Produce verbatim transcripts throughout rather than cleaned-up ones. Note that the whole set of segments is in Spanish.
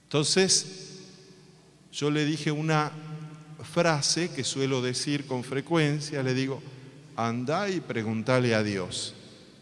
Entonces, yo le dije una frase que suelo decir con frecuencia, le digo, andá y preguntale a Dios.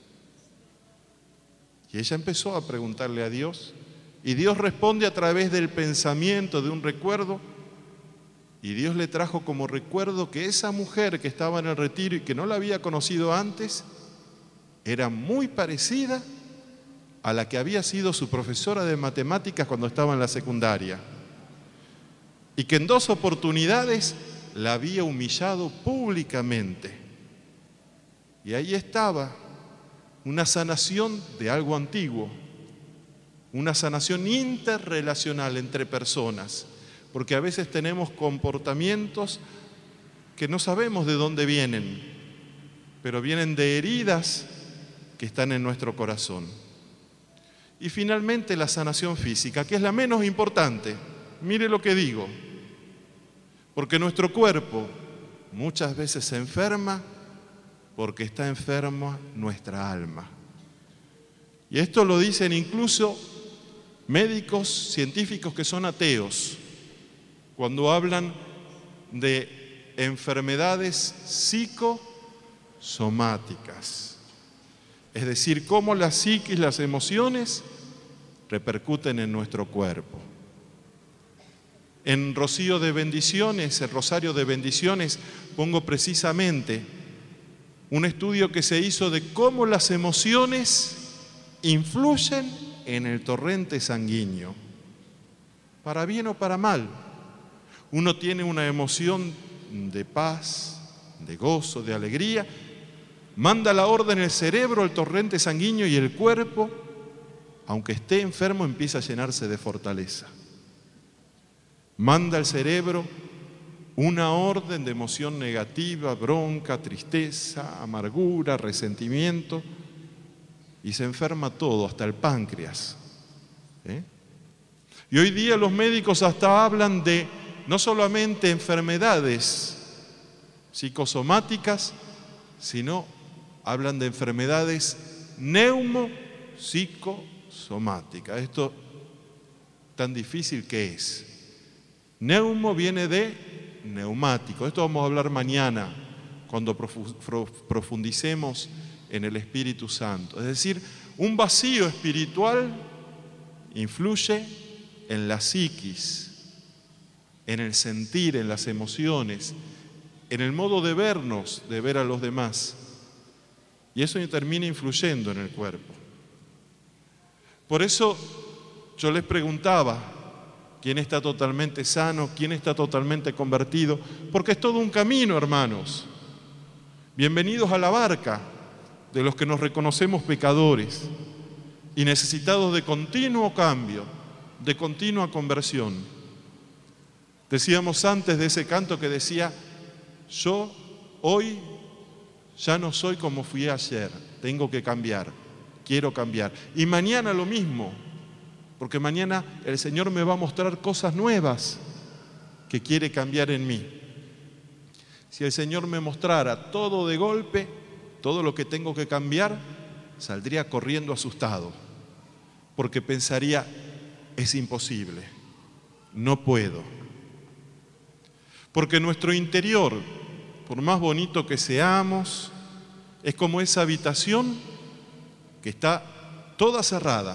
Y ella empezó a preguntarle a Dios, y Dios responde a través del pensamiento, de un recuerdo, y Dios le trajo como recuerdo que esa mujer que estaba en el retiro y que no la había conocido antes, era muy parecida a la que había sido su profesora de matemáticas cuando estaba en la secundaria, y que en dos oportunidades la había humillado públicamente. Y ahí estaba una sanación de algo antiguo, una sanación interrelacional entre personas, porque a veces tenemos comportamientos que no sabemos de dónde vienen, pero vienen de heridas que están en nuestro corazón. Y finalmente la sanación física, que es la menos importante. Mire lo que digo, porque nuestro cuerpo muchas veces se enferma porque está enferma nuestra alma. Y esto lo dicen incluso médicos científicos que son ateos, cuando hablan de enfermedades psicosomáticas. Es decir, cómo la psiquis, las emociones, repercuten en nuestro cuerpo. En Rocío de Bendiciones, el Rosario de Bendiciones, pongo precisamente un estudio que se hizo de cómo las emociones influyen en el torrente sanguíneo, para bien o para mal. Uno tiene una emoción de paz, de gozo, de alegría, manda la orden el cerebro, el torrente sanguíneo, y el cuerpo, aunque esté enfermo, empieza a llenarse de fortaleza. Manda al cerebro una orden de emoción negativa, bronca, tristeza, amargura, resentimiento, y se enferma todo, hasta el páncreas. ¿Eh? Y hoy día los médicos hasta hablan de no solamente enfermedades psicosomáticas, sino hablan de enfermedades neumo-psicosomáticas. Esto tan difícil que es. Neumo viene de neumático. Esto vamos a hablar mañana cuando profundicemos en el Espíritu Santo. Es decir, un vacío espiritual influye en la psiquis, en el sentir, en las emociones, en el modo de vernos, de ver a los demás. Y eso termina influyendo en el cuerpo. Por eso yo les preguntaba, ¿quién está totalmente sano? ¿Quién está totalmente convertido? Porque es todo un camino, hermanos. Bienvenidos a la barca de los que nos reconocemos pecadores y necesitados de continuo cambio, de continua conversión. Decíamos antes de ese canto que decía, yo hoy ya no soy como fui ayer, tengo que cambiar, quiero cambiar. Y mañana lo mismo, porque mañana el Señor me va a mostrar cosas nuevas que quiere cambiar en mí. Si el Señor me mostrara todo de golpe, todo lo que tengo que cambiar, saldría corriendo asustado, porque pensaría, es imposible, no puedo. Porque nuestro interior, por más bonito que seamos, es como esa habitación que está toda cerrada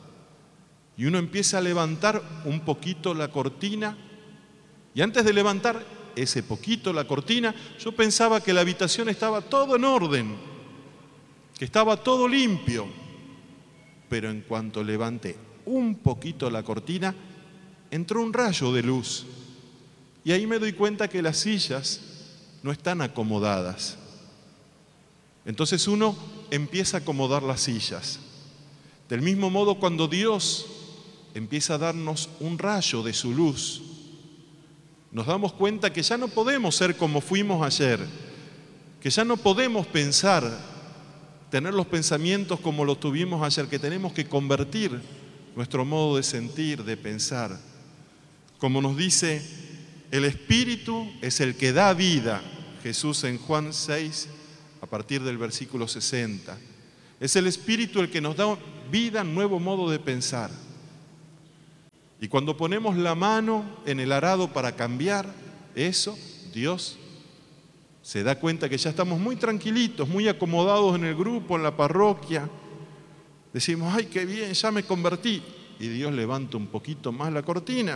y uno empieza a levantar un poquito la cortina, y antes de levantar ese poquito la cortina, yo pensaba que la habitación estaba todo en orden, que estaba todo limpio, pero en cuanto levanté un poquito la cortina, entró un rayo de luz. Y ahí me doy cuenta que las sillas no están acomodadas. Entonces uno empieza a acomodar las sillas. Del mismo modo, cuando Dios empieza a darnos un rayo de su luz, nos damos cuenta que ya no podemos ser como fuimos ayer, que ya no podemos pensar, tener los pensamientos como los tuvimos ayer, que tenemos que convertir nuestro modo de sentir, de pensar. Como nos dice, el Espíritu es el que da vida, Jesús en Juan seis, a partir del versículo sesenta. Es el Espíritu el que nos da vida, nuevo modo de pensar. Y cuando ponemos la mano en el arado para cambiar eso, Dios se da cuenta que ya estamos muy tranquilitos, muy acomodados en el grupo, en la parroquia. Decimos, ay, qué bien, ya me convertí. Y Dios levanta un poquito más la cortina.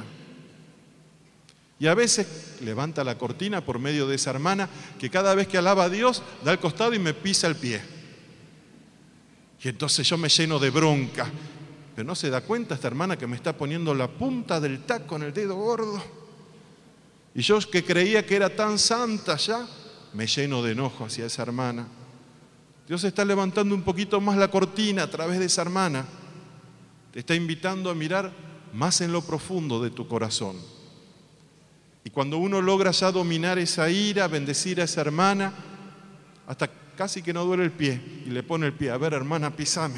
Y a veces levanta la cortina por medio de esa hermana que cada vez que alaba a Dios da al costado y me pisa el pie. Y entonces yo me lleno de bronca. Pero no se da cuenta esta hermana que me está poniendo la punta del taco en el dedo gordo. Y yo que creía que era tan santa ya, me lleno de enojo hacia esa hermana. Dios está levantando un poquito más la cortina a través de esa hermana. Te está invitando a mirar más en lo profundo de tu corazón. Y cuando uno logra ya dominar esa ira, bendecir a esa hermana, hasta casi que no duele el pie, y le pone el pie, a ver hermana, pisame.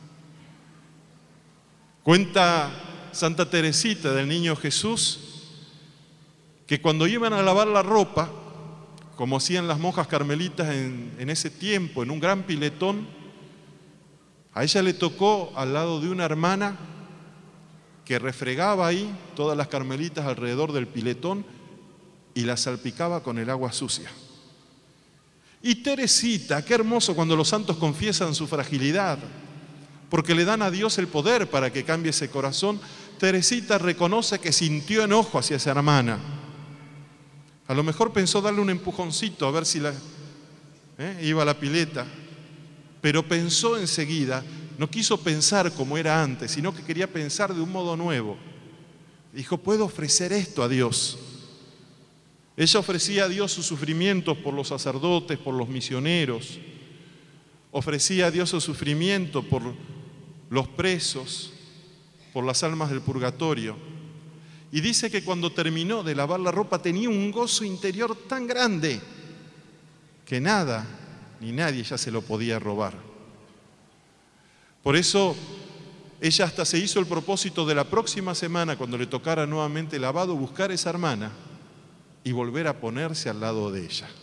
Cuenta Santa Teresita del Niño Jesús que cuando iban a lavar la ropa, como hacían las monjas carmelitas en, en ese tiempo, en un gran piletón, a ella le tocó al lado de una hermana que refregaba ahí todas las carmelitas alrededor del piletón y las salpicaba con el agua sucia. Y Teresita, qué hermoso cuando los santos confiesan su fragilidad, porque le dan a Dios el poder para que cambie ese corazón. Teresita reconoce que sintió enojo hacia esa hermana. A lo mejor pensó darle un empujoncito a ver si la, eh, iba a la pileta, pero pensó enseguida, no quiso pensar como era antes, sino que quería pensar de un modo nuevo. Dijo, puedo ofrecer esto a Dios. Ella ofrecía a Dios sus sufrimientos por los sacerdotes, por los misioneros. Ofrecía a Dios su sufrimiento por los presos, por las almas del purgatorio. Y dice que cuando terminó de lavar la ropa tenía un gozo interior tan grande que nada ni nadie ya se lo podía robar. Por eso ella hasta se hizo el propósito de la próxima semana, cuando le tocara nuevamente el lavado, buscar a esa hermana y volver a ponerse al lado de ella.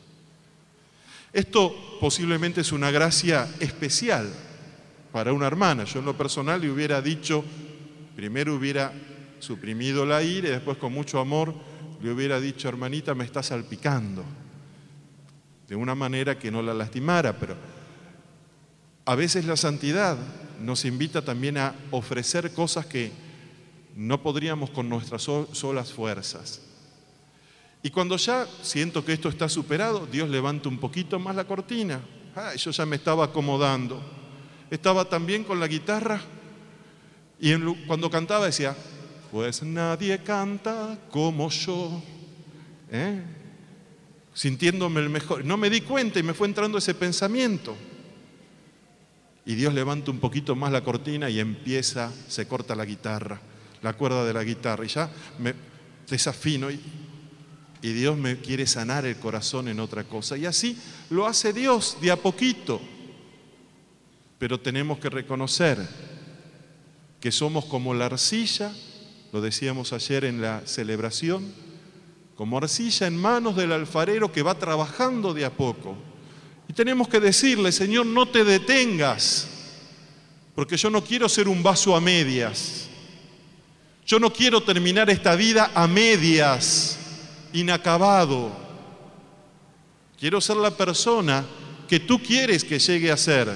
Esto posiblemente es una gracia especial para una hermana. Yo en lo personal le hubiera dicho, primero hubiera suprimido la ira y después con mucho amor le hubiera dicho, hermanita, me estás salpicando, de una manera que no la lastimara. Pero a veces la santidad nos invita también a ofrecer cosas que no podríamos con nuestras solas fuerzas. Y cuando ya siento que esto está superado, Dios levanta un poquito más la cortina. Ah, yo ya me estaba acomodando. Estaba también con la guitarra y en, cuando cantaba decía, pues nadie canta como yo. ¿Eh? Sintiéndome el mejor. No me di cuenta y me fue entrando ese pensamiento. Y Dios levanta un poquito más la cortina y empieza, se corta la guitarra, la cuerda de la guitarra. Y ya me desafino y, y Dios me quiere sanar el corazón en otra cosa. Y así lo hace Dios de a poquito. Pero tenemos que reconocer que somos como la arcilla, lo decíamos ayer en la celebración, como arcilla en manos del alfarero que va trabajando de a poco. Y tenemos que decirle, Señor, no te detengas, porque yo no quiero ser un vaso a medias. Yo no quiero terminar esta vida a medias, inacabado. Quiero ser la persona que tú quieres que llegue a ser.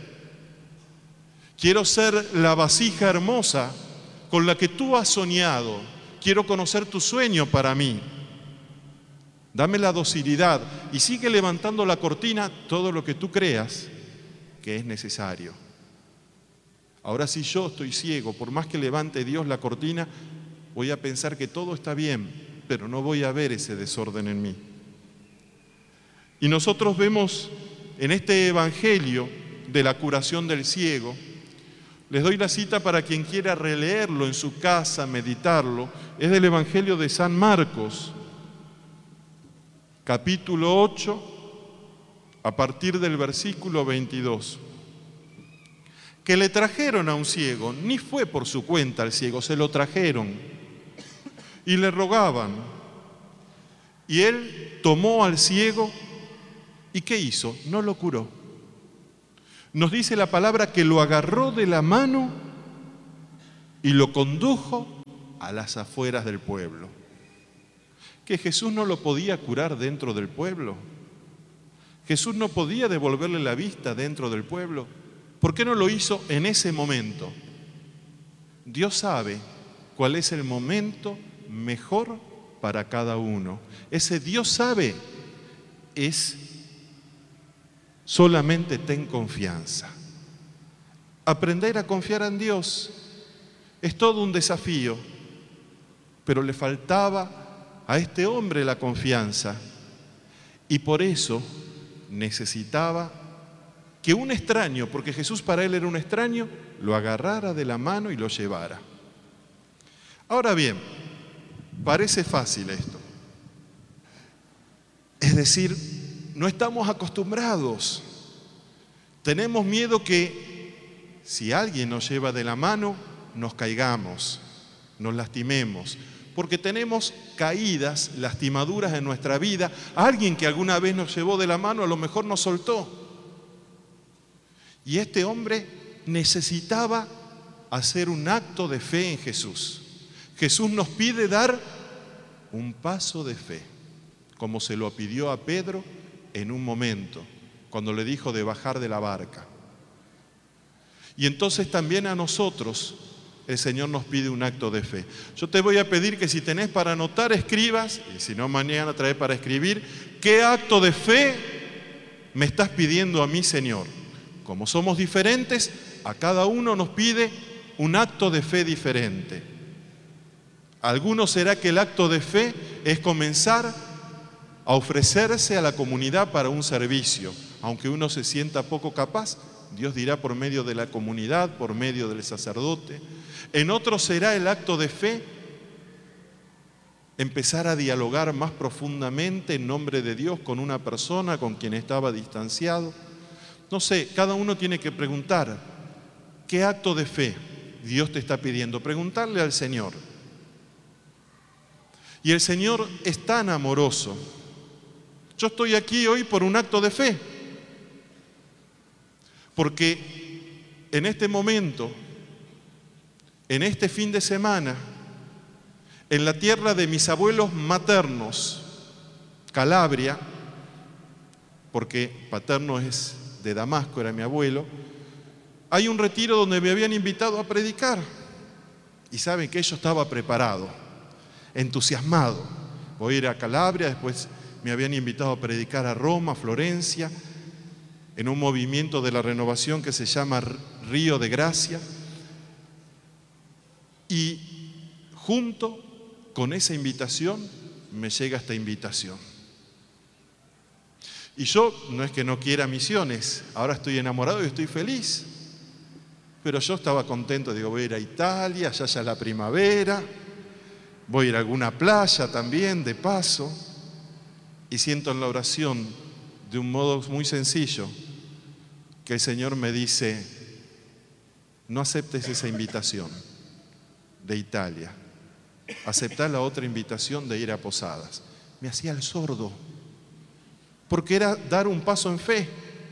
Quiero ser la vasija hermosa con la que tú has soñado. Quiero conocer tu sueño para mí. Dame la docilidad y sigue levantando la cortina todo lo que tú creas que es necesario. Ahora si yo estoy ciego, por más que levante Dios la cortina, voy a pensar que todo está bien, pero no voy a ver ese desorden en mí. Y nosotros vemos en este evangelio de la curación del ciego, les doy la cita para quien quiera releerlo en su casa, meditarlo, es del evangelio de San Marcos, capítulo ocho, a partir del versículo veintidós. Que le trajeron a un ciego, ni fue por su cuenta el ciego, se lo trajeron y le rogaban. Y él tomó al ciego y ¿qué hizo? No lo curó. Nos dice la palabra que lo agarró de la mano y lo condujo a las afueras del pueblo. ¿Que Jesús no lo podía curar dentro del pueblo? ¿Jesús no podía devolverle la vista dentro del pueblo? ¿Por qué no lo hizo en ese momento? Dios sabe cuál es el momento mejor para cada uno. Ese Dios sabe es solamente ten confianza. Aprender a confiar en Dios es todo un desafío, pero le faltaba a este hombre la confianza y por eso necesitaba que un extraño, porque Jesús para él era un extraño, lo agarrara de la mano y lo llevara. Ahora bien, parece fácil esto. Es decir, no estamos acostumbrados. Tenemos miedo que si alguien nos lleva de la mano, nos caigamos, nos lastimemos, porque tenemos caídas, lastimaduras en nuestra vida. Alguien que alguna vez nos llevó de la mano a lo mejor nos soltó. Y este hombre necesitaba hacer un acto de fe en Jesús. Jesús nos pide dar un paso de fe, como se lo pidió a Pedro en un momento, cuando le dijo de bajar de la barca. Y entonces también a nosotros el Señor nos pide un acto de fe. Yo te voy a pedir que si tenés para anotar, escribas, y si no mañana trae para escribir, ¿qué acto de fe me estás pidiendo a mí, Señor? Como somos diferentes, a cada uno nos pide un acto de fe diferente. A algunos será que el acto de fe es comenzar a ofrecerse a la comunidad para un servicio. Aunque uno se sienta poco capaz, Dios dirá por medio de la comunidad, por medio del sacerdote. En otros será el acto de fe empezar a dialogar más profundamente en nombre de Dios con una persona con quien estaba distanciado. No sé, cada uno tiene que preguntar, ¿qué acto de fe Dios te está pidiendo? Preguntarle al Señor. Y el Señor es tan amoroso. Yo estoy aquí hoy por un acto de fe, porque en este momento, en este fin de semana, en la tierra de mis abuelos maternos, Calabria, porque paterno es de Damasco, era mi abuelo, hay un retiro donde me habían invitado a predicar. Y saben que yo estaba preparado, entusiasmado. Voy a ir a Calabria, después me habían invitado a predicar a Roma, Florencia, en un movimiento de la renovación que se llama Río de Gracia. Y junto con esa invitación me llega esta invitación. Y yo no es que no quiera misiones, ahora estoy enamorado y estoy feliz. Pero yo estaba contento, digo, voy a ir a Italia, allá ya es la primavera, voy a ir a alguna playa también, de paso. Y siento en la oración, de un modo muy sencillo, que el Señor me dice, no aceptes esa invitación de Italia, aceptá la otra invitación de ir a Posadas. Me hacía el sordo, porque era dar un paso en fe.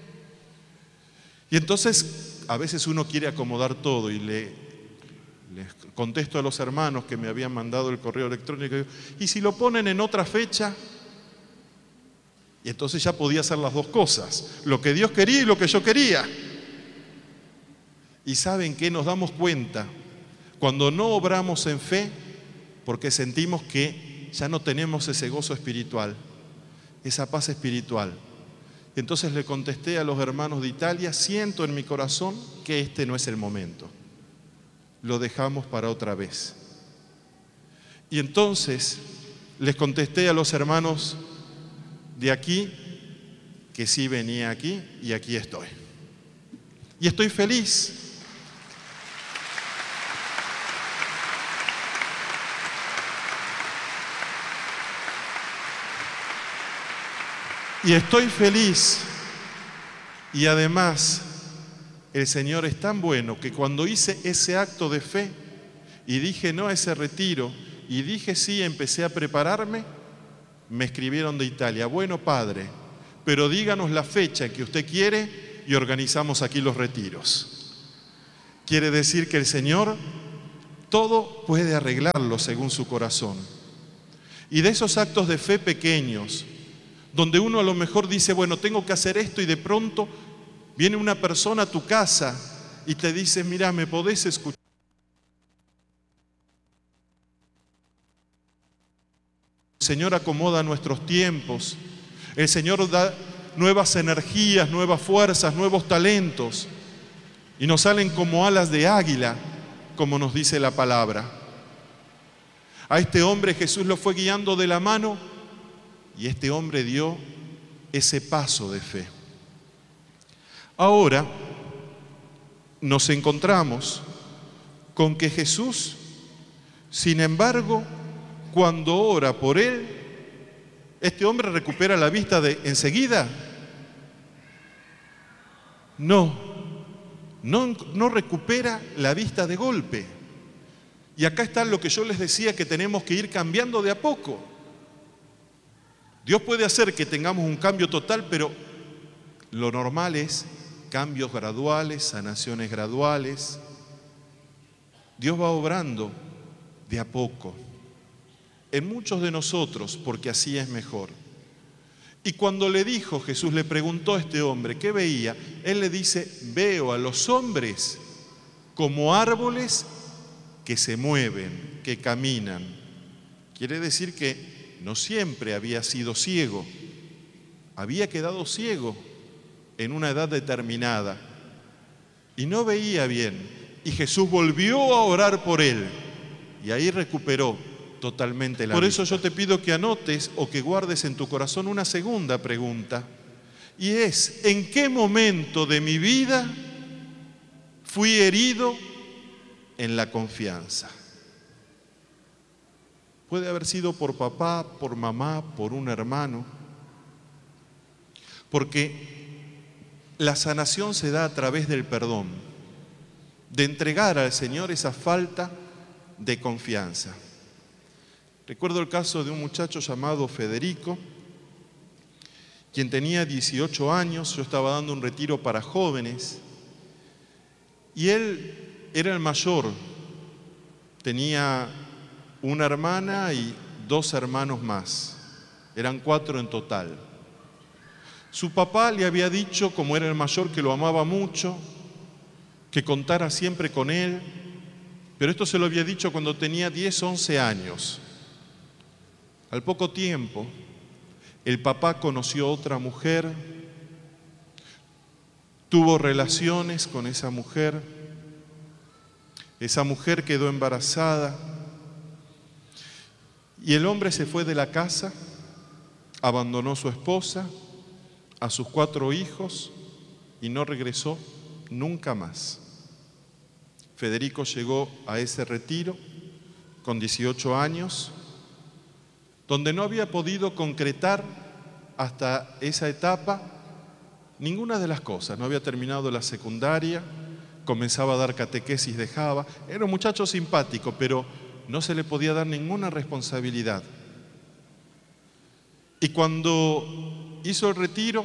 Y entonces a veces uno quiere acomodar todo y le, le contesto a los hermanos que me habían mandado el correo electrónico, y si lo ponen en otra fecha, y entonces ya podía hacer las dos cosas, lo que Dios quería y lo que yo quería. Y ¿saben qué? Nos damos cuenta cuando no obramos en fe, porque sentimos que ya no tenemos ese gozo espiritual, esa paz espiritual. Entonces le contesté a los hermanos de Italia, siento en mi corazón que este no es el momento. Lo dejamos para otra vez. Y entonces les contesté a los hermanos de aquí que sí venía aquí y aquí estoy. Y estoy feliz. Y estoy feliz. Y además, el Señor es tan bueno que cuando hice ese acto de fe y dije no a ese retiro y dije sí, empecé a prepararme, me escribieron de Italia, bueno padre, pero díganos la fecha que usted quiere y organizamos aquí los retiros. Quiere decir que el Señor todo puede arreglarlo según su corazón. Y de esos actos de fe pequeños, donde uno a lo mejor dice, bueno, tengo que hacer esto, y de pronto viene una persona a tu casa y te dice, mira, ¿me podés escuchar? El Señor acomoda nuestros tiempos, el Señor da nuevas energías, nuevas fuerzas, nuevos talentos, y nos salen como alas de águila, como nos dice la palabra. A este hombre Jesús lo fue guiando de la mano, y este hombre dio ese paso de fe. Ahora nos encontramos con que Jesús, sin embargo, cuando ora por él, ¿este hombre recupera la vista de enseguida? No, no, no recupera la vista de golpe. Y acá está lo que yo les decía, que tenemos que ir cambiando de a poco. Dios puede hacer que tengamos un cambio total, pero lo normal es cambios graduales, sanaciones graduales. Dios va obrando de a poco en muchos de nosotros, porque así es mejor. Y cuando le dijo, Jesús le preguntó a este hombre, ¿qué veía? Él le dice, veo a los hombres como árboles que se mueven, que caminan. Quiere decir que no siempre había sido ciego, había quedado ciego en una edad determinada y no veía bien. Y Jesús volvió a orar por él y ahí recuperó totalmente la vista. Por eso yo te pido que anotes o que guardes en tu corazón una segunda pregunta, y es, ¿en qué momento de mi vida fui herido en la confianza? Puede haber sido por papá, por mamá, por un hermano, porque la sanación se da a través del perdón, de entregar al Señor esa falta de confianza. Recuerdo el caso de un muchacho llamado Federico, quien tenía dieciocho años, yo estaba dando un retiro para jóvenes, y él era el mayor, tenía una hermana y dos hermanos más, eran cuatro en total. Su papá le había dicho, como era el mayor, que lo amaba mucho, que contara siempre con él, pero esto se lo había dicho cuando tenía diez, once años. Al poco tiempo, el papá conoció a otra mujer, tuvo relaciones con esa mujer, esa mujer quedó embarazada y el hombre se fue de la casa, abandonó a su esposa, a sus cuatro hijos y no regresó nunca más. Federico llegó a ese retiro con dieciocho años, donde no había podido concretar hasta esa etapa ninguna de las cosas. No había terminado la secundaria, comenzaba a dar catequesis, dejaba. Era un muchacho simpático, pero no se le podía dar ninguna responsabilidad. Y cuando hizo el retiro,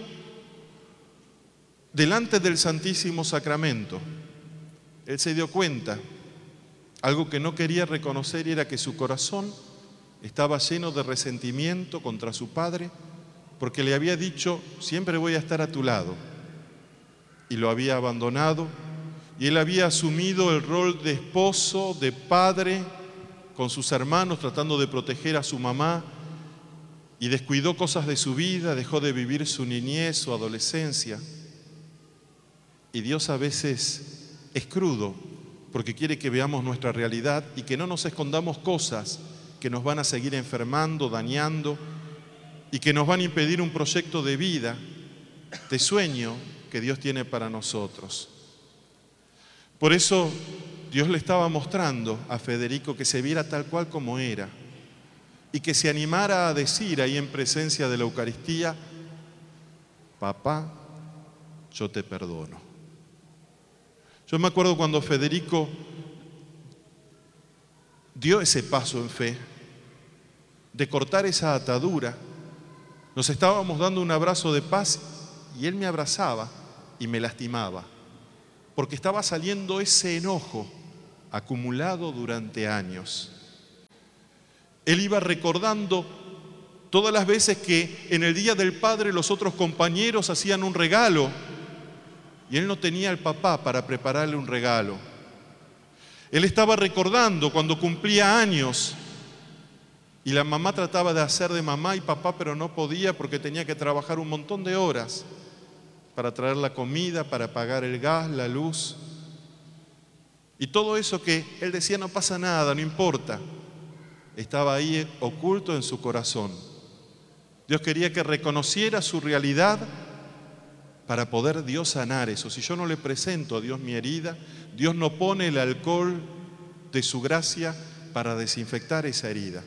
delante del Santísimo Sacramento, él se dio cuenta, algo que no quería reconocer, era que su corazón estaba lleno de resentimiento contra su padre, porque le había dicho, siempre voy a estar a tu lado, y lo había abandonado, y él había asumido el rol de esposo, de padre, con sus hermanos, tratando de proteger a su mamá, y descuidó cosas de su vida, dejó de vivir su niñez, su adolescencia. Y Dios a veces es crudo, porque quiere que veamos nuestra realidad y que no nos escondamos cosas que nos van a seguir enfermando, dañando y que nos van a impedir un proyecto de vida, de sueño que Dios tiene para nosotros. Por eso Dios le estaba mostrando a Federico que se viera tal cual como era y que se animara a decir ahí en presencia de la Eucaristía, papá, yo te perdono. Yo me acuerdo cuando Federico dio ese paso en fe, de cortar esa atadura, nos estábamos dando un abrazo de paz y él me abrazaba y me lastimaba, porque estaba saliendo ese enojo acumulado durante años. Él iba recordando todas las veces que en el Día del Padre los otros compañeros hacían un regalo y él no tenía al papá para prepararle un regalo. Él estaba recordando cuando cumplía años y la mamá trataba de hacer de mamá y papá, pero no podía porque tenía que trabajar un montón de horas para traer la comida, para pagar el gas, la luz. Y todo eso que él decía no pasa nada, no importa, estaba ahí oculto en su corazón. Dios quería que reconociera su realidad para poder Dios sanar eso. Si yo no le presento a Dios mi herida, Dios no pone el alcohol de su gracia para desinfectar esa herida.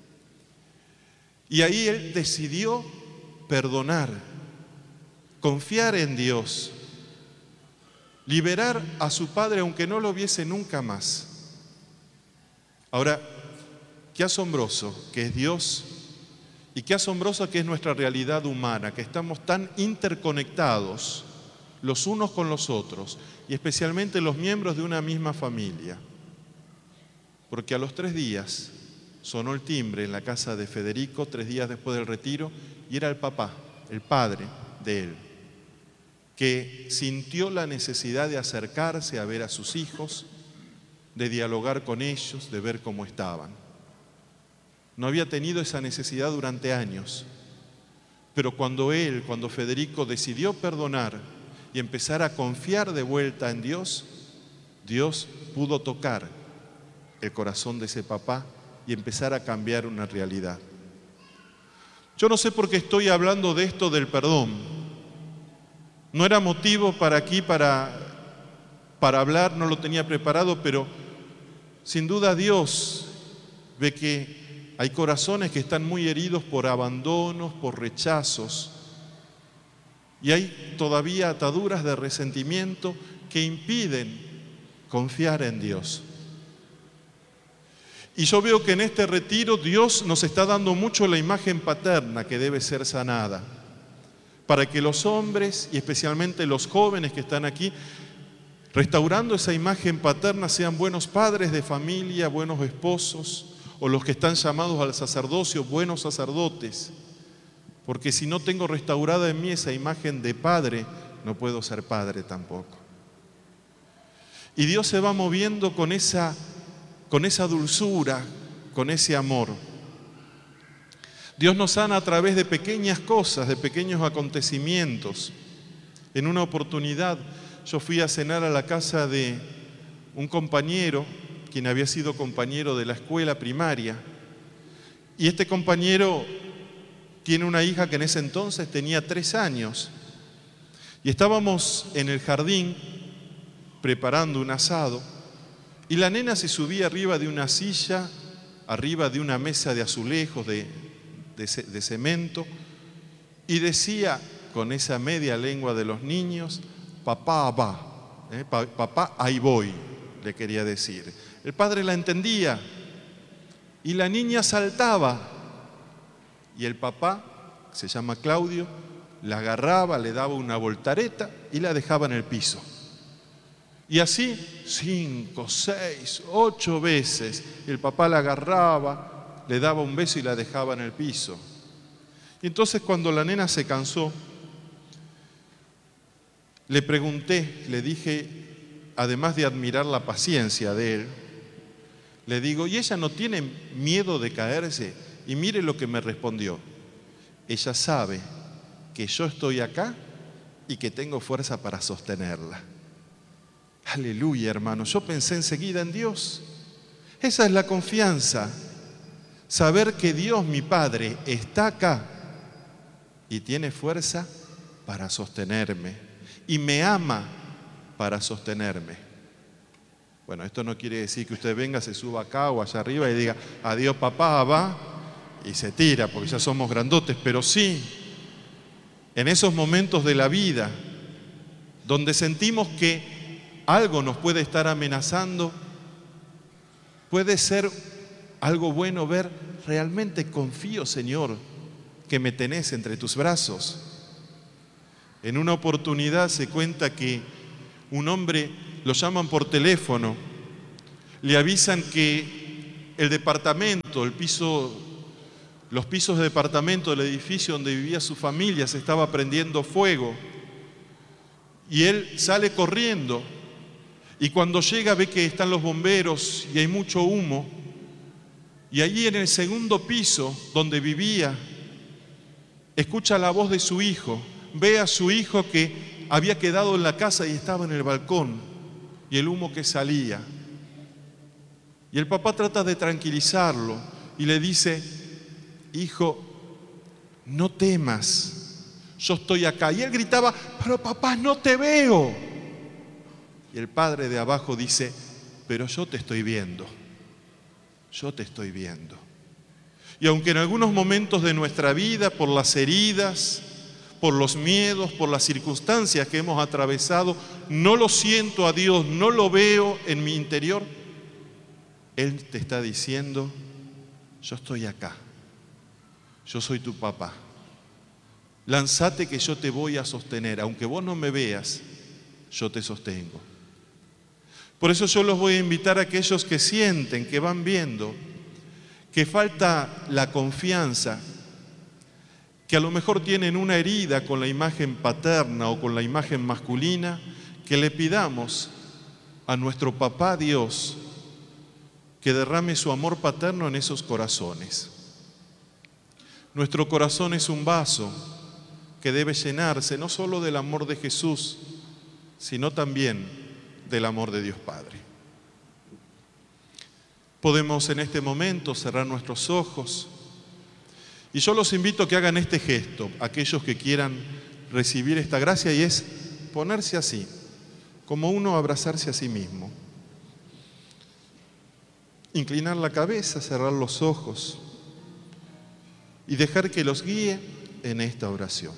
Y ahí él decidió perdonar, confiar en Dios, liberar a su padre aunque no lo viese nunca más. Ahora, qué asombroso que es Dios y qué asombrosa que es nuestra realidad humana, que estamos tan interconectados los unos con los otros y especialmente los miembros de una misma familia. Porque a los tres días sonó el timbre en la casa de Federico, tres días después del retiro, y era el papá, el padre de él, que sintió la necesidad de acercarse a ver a sus hijos, de dialogar con ellos, de ver cómo estaban. No había tenido esa necesidad durante años, pero cuando él, cuando Federico decidió perdonar y empezar a confiar de vuelta en Dios, Dios pudo tocar el corazón de ese papá y empezar a cambiar una realidad. Yo no sé por qué estoy hablando de esto del perdón. No era motivo para aquí, para, para hablar, no lo tenía preparado, pero sin duda Dios ve que hay corazones que están muy heridos por abandonos, por rechazos, y hay todavía ataduras de resentimiento que impiden confiar en Dios. Y yo veo que en este retiro Dios nos está dando mucho la imagen paterna que debe ser sanada, para que los hombres y especialmente los jóvenes que están aquí, restaurando esa imagen paterna, sean buenos padres de familia, buenos esposos, o los que están llamados al sacerdocio, buenos sacerdotes. Porque si no tengo restaurada en mí esa imagen de padre, no puedo ser padre tampoco. Y Dios se va moviendo con esa, con esa dulzura, con ese amor. Dios nos sana a través de pequeñas cosas, de pequeños acontecimientos. En una oportunidad yo fui a cenar a la casa de un compañero, quien había sido compañero de la escuela primaria. Y este compañero tiene una hija que en ese entonces tenía tres años. Y estábamos en el jardín preparando un asado y la nena se subía arriba de una silla, arriba de una mesa de azulejos, de, de, de cemento, y decía con esa media lengua de los niños, papá va, ¿eh? pa, papá ahí voy, le quería decir. El padre la entendía y la niña saltaba y el papá, se llama Claudio, la agarraba, le daba una voltareta y la dejaba en el piso. Y así, cinco, seis, ocho veces, el papá la agarraba, le daba un beso y la dejaba en el piso. Y entonces cuando la nena se cansó, le pregunté, le dije, además de admirar la paciencia de él, le digo, ¿y ella no tiene miedo de caerse? Y mire lo que me respondió. Ella sabe que yo estoy acá y que tengo fuerza para sostenerla. Aleluya, hermano. Yo pensé enseguida en Dios. Esa es la confianza. Saber que Dios, mi Padre, está acá y tiene fuerza para sostenerme. Y me ama para sostenerme. Bueno, esto no quiere decir que usted venga, se suba acá o allá arriba y diga, adiós papá, va, y se tira, porque ya somos grandotes, pero sí, en esos momentos de la vida, donde sentimos que algo nos puede estar amenazando, puede ser algo bueno ver, realmente confío, Señor, que me tenés entre tus brazos. En una oportunidad se cuenta que un hombre lo llaman por teléfono, Le avisan que el departamento, el piso, los pisos de departamento del edificio donde vivía su familia se estaba prendiendo fuego. Y él sale corriendo y cuando llega ve que están los bomberos y hay mucho humo. Y allí en el segundo piso donde vivía, escucha la voz de su hijo, ve a su hijo que había quedado en la casa y estaba en el balcón y el humo que salía. Y el papá trata de tranquilizarlo y le dice: hijo, no temas, yo estoy acá. Y él gritaba: pero papá, no te veo. Y el padre de abajo dice: pero yo te estoy viendo, yo te estoy viendo. Y aunque en algunos momentos de nuestra vida, por las heridas, por los miedos, por las circunstancias que hemos atravesado, no lo siento a Dios, no lo veo en mi interior, Él te está diciendo: yo estoy acá, yo soy tu papá. Lánzate que yo te voy a sostener, aunque vos no me veas, yo te sostengo. Por eso yo los voy a invitar a aquellos que sienten, que van viendo, que falta la confianza, que a lo mejor tienen una herida con la imagen paterna o con la imagen masculina, que le pidamos a nuestro papá Dios que derrame su amor paterno en esos corazones. Nuestro corazón es un vaso que debe llenarse no solo del amor de Jesús, sino también del amor de Dios Padre. Podemos en este momento cerrar nuestros ojos y yo los invito a que hagan este gesto, aquellos que quieran recibir esta gracia, y es ponerse así, como uno abrazarse a sí mismo. Inclinar la cabeza, cerrar los ojos y dejar que los guíe en esta oración.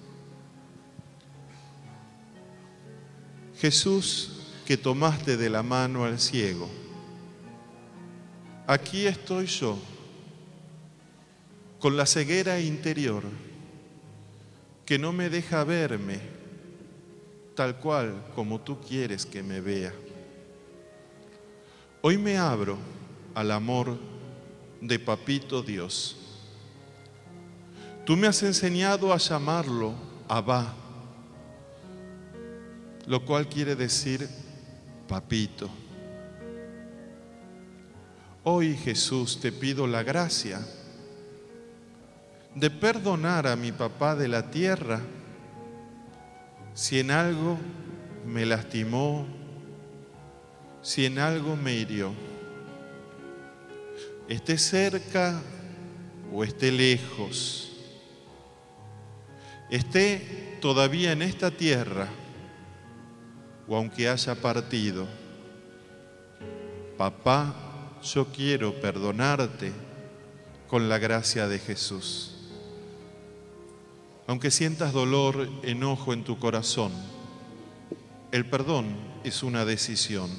Jesús, que tomaste de la mano al ciego, aquí estoy yo, con la ceguera interior que no me deja verme tal cual como tú quieres que me vea. Hoy me abro al amor de Papito Dios. Tú me has enseñado a llamarlo Abba, lo cual quiere decir Papito. Hoy, Jesús, te pido la gracia de perdonar a mi papá de la tierra si en algo me lastimó, si en algo me hirió. Esté cerca o esté lejos, esté todavía en esta tierra o aunque haya partido, papá, yo quiero perdonarte con la gracia de Jesús. Aunque sientas dolor, enojo en tu corazón, el perdón es una decisión.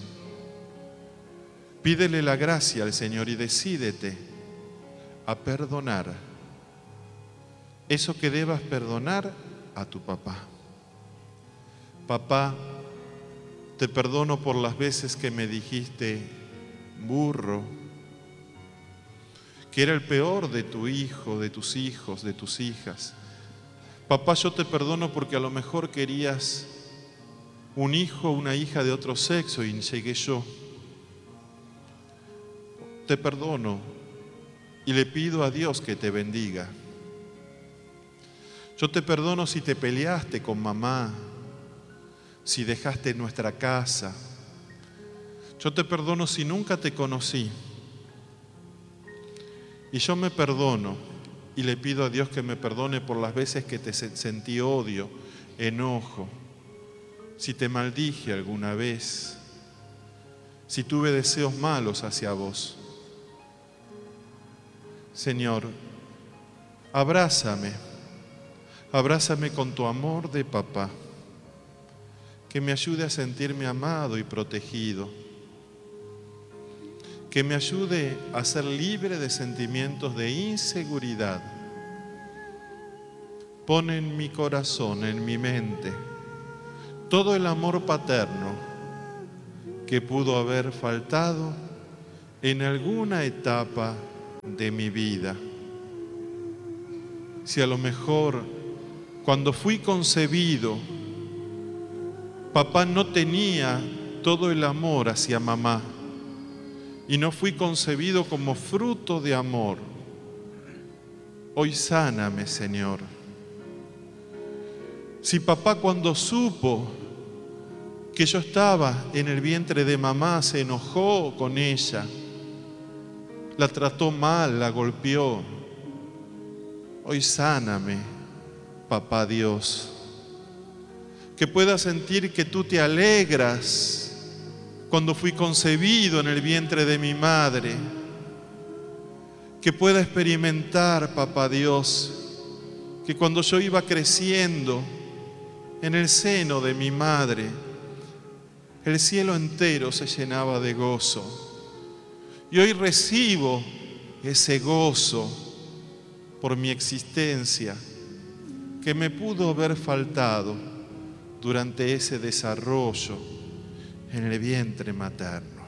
Pídele la gracia al Señor y decídete a perdonar eso que debas perdonar a tu papá. Papá, te perdono por las veces que me dijiste burro, que era el peor de tu hijo, de tus hijos, de tus hijas. Papá, yo te perdono porque a lo mejor querías un hijo, una hija de otro sexo y llegué yo. Te perdono y le pido a Dios que te bendiga. Yo te perdono si te peleaste con mamá, si dejaste nuestra casa. Yo te perdono si nunca te conocí. Y yo me perdono y le pido a Dios que me perdone por las veces que te sentí odio, enojo, si te maldije alguna vez, si tuve deseos malos hacia vos. Señor, abrázame, abrázame con tu amor de papá, que me ayude a sentirme amado y protegido, que me ayude a ser libre de sentimientos de inseguridad. Pon en mi corazón, en mi mente, todo el amor paterno que pudo haber faltado en alguna etapa de mi vida. Si a lo mejor cuando fui concebido, papá no tenía todo el amor hacia mamá y no fui concebido como fruto de amor, hoy sáname, Señor. Si papá cuando supo que yo estaba en el vientre de mamá se enojó con ella, la trató mal, la golpeó, hoy sáname, papá Dios. Que pueda sentir que tú te alegras cuando fui concebido en el vientre de mi madre. Que pueda experimentar, papá Dios, que cuando yo iba creciendo en el seno de mi madre, el cielo entero se llenaba de gozo. Y hoy recibo ese gozo por mi existencia que me pudo haber faltado durante ese desarrollo en el vientre materno.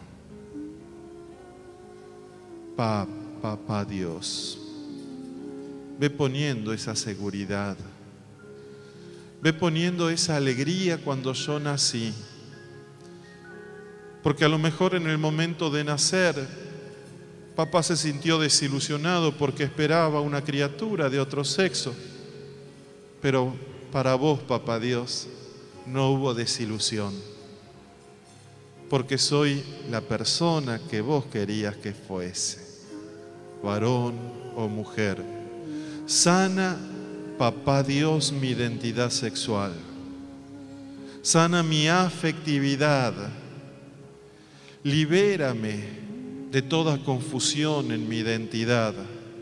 Pa, papá Dios, ve poniendo esa seguridad, ve poniendo esa alegría cuando yo nací, porque a lo mejor en el momento de nacer, papá se sintió desilusionado porque esperaba una criatura de otro sexo, pero para vos, papá Dios, no hubo desilusión, porque soy la persona que vos querías que fuese, varón o mujer. Sana, papá Dios, mi identidad sexual. Sana mi afectividad. Libérame de toda confusión en mi identidad.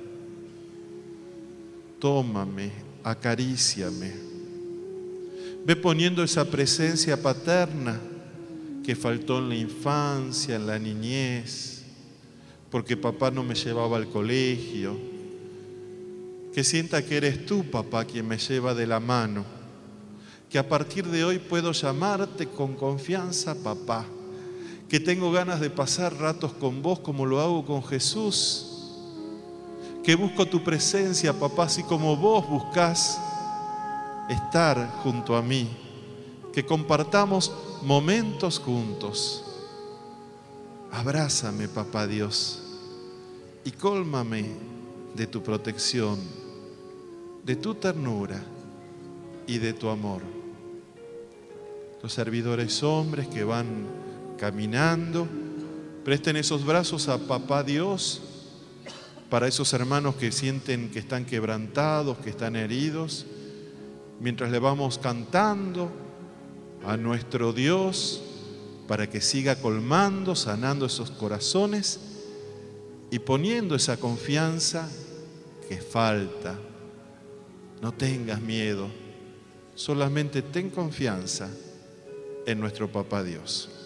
Tómame, acaríciame. Ve poniendo esa presencia paterna que faltó en la infancia, en la niñez, porque papá no me llevaba al colegio. Que sienta que eres tú, papá, quien me lleva de la mano. Que a partir de hoy puedo llamarte con confianza, papá. Que tengo ganas de pasar ratos con vos como lo hago con Jesús. Que busco tu presencia, papá, así como vos buscás estar junto a mí, que compartamos momentos juntos. Abrázame, papá Dios, y cólmame de tu protección, de tu ternura y de tu amor. Los servidores hombres que van caminando, presten esos brazos a papá Dios para esos hermanos que sienten que están quebrantados, que están heridos, mientras le vamos cantando a nuestro Dios para que siga colmando, sanando esos corazones y poniendo esa confianza que falta. No tengas miedo, solamente ten confianza en nuestro papá Dios.